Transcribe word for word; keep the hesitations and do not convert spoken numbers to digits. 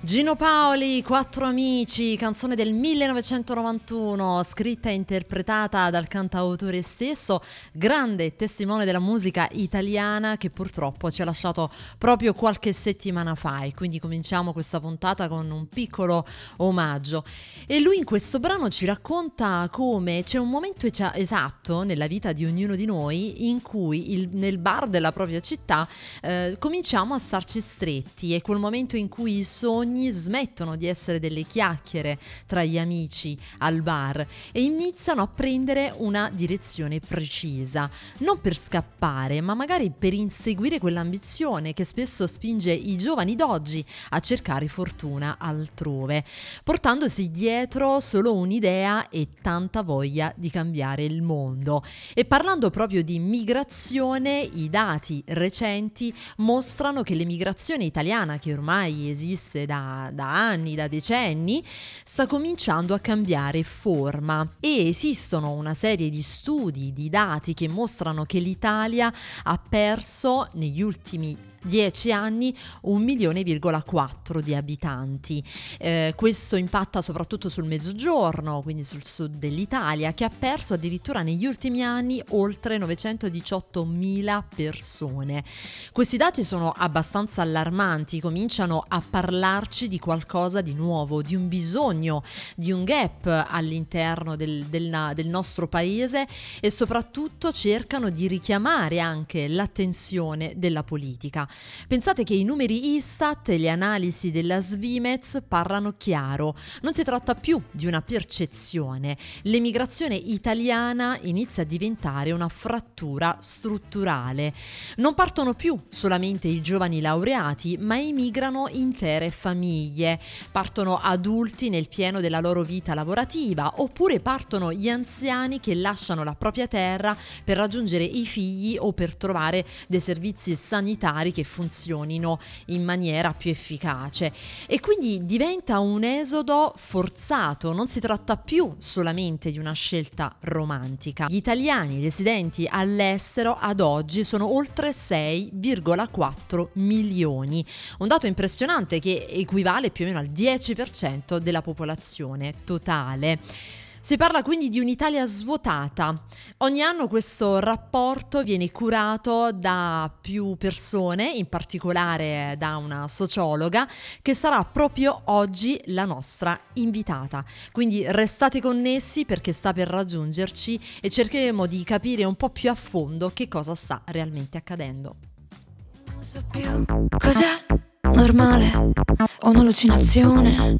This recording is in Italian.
Gino Paoli, Quattro amici, canzone del millenovecentonovantuno, scritta e interpretata dal cantautore stesso, grande testimone della musica italiana che purtroppo ci ha lasciato proprio qualche settimana fa, e quindi cominciamo questa puntata con un piccolo omaggio. E lui in questo brano ci racconta come c'è un momento ecia- esatto nella vita di ognuno di noi in cui il, nel bar della propria città eh, cominciamo a starci stretti. È quel momento in cui i sogni smettono di essere delle chiacchiere tra gli amici al bar e iniziano a prendere una direzione precisa, non per scappare, ma magari per inseguire quell'ambizione che spesso spinge i giovani d'oggi a cercare fortuna altrove, portandosi dietro solo un'idea e tanta voglia di cambiare il mondo. E parlando proprio di migrazione, i dati recenti mostrano che l'emigrazione italiana, che ormai esiste da da anni, da decenni, sta cominciando a cambiare forma, e esistono una serie di studi, di dati che mostrano che l'Italia ha perso negli ultimi dieci anni un milione virgola quattro di abitanti. Eh, questo impatta soprattutto sul mezzogiorno, quindi sul sud dell'Italia, che ha perso addirittura negli ultimi anni oltre novecentodiciottomila persone. Questi dati sono abbastanza allarmanti, cominciano a parlarci di qualcosa di nuovo, di un bisogno, di un gap all'interno del, del, del nostro paese, e soprattutto cercano di richiamare anche l'attenzione della politica. Pensate che i numeri Istat e le analisi della Svimez parlano chiaro, non si tratta più di una percezione. L'emigrazione italiana inizia a diventare una frattura strutturale. Non partono più solamente i giovani laureati, ma emigrano intere famiglie. Partono adulti nel pieno della loro vita lavorativa, oppure partono gli anziani che lasciano la propria terra per raggiungere i figli o per trovare dei servizi sanitari che funzionino in maniera più efficace. E quindi diventa un esodo forzato, non si tratta più solamente di una scelta romantica. Gli italiani residenti all'estero ad oggi sono oltre sei virgola quattro milioni, un dato impressionante che equivale più o meno al dieci per cento della popolazione totale. Si parla quindi di un'Italia svuotata. Ogni anno questo rapporto viene curato da più persone, in particolare da una sociologa, che sarà proprio oggi la nostra invitata. Quindi restate connessi, perché sta per raggiungerci e cercheremo di capire un po' più a fondo che cosa sta realmente accadendo. Non so più cos'è normale o un'allucinazione.